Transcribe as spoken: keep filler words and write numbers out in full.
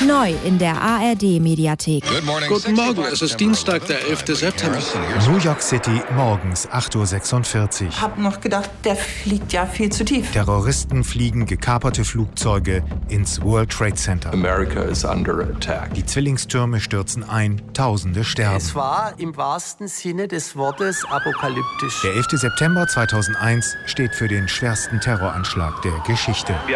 Neu in der A R D-Mediathek. Guten Morgen, es ist Dienstag, der elfte September. New York City, morgens acht Uhr sechsundvierzig. Ich habe noch gedacht, der fliegt ja viel zu tief. Terroristen fliegen gekaperte Flugzeuge ins World Trade Center. America is under attack. Die Zwillingstürme stürzen ein, Tausende sterben. Es war im wahrsten Sinne des Wortes apokalyptisch. Der elfte September zweitausendeins steht für den schwersten Terroranschlag der Geschichte.